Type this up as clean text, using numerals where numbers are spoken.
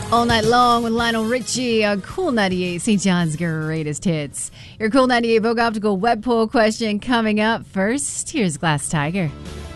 All Night Long with Lionel Richie on Cool 98, St. John's greatest hits. Your Cool 98 Vogue Optical Web Poll question coming up. First, here's Glass Tiger.